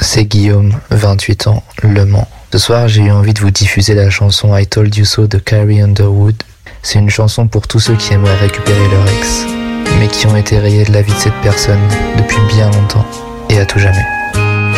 c'est Guillaume, 28 ans, Le Mans. Ce soir, j'ai eu envie de vous diffuser la chanson I Told You So de Carrie Underwood. C'est une chanson pour tous ceux qui aimeraient récupérer leur ex, mais qui ont été rayés de la vie de cette personne depuis bien longtemps et à tout jamais.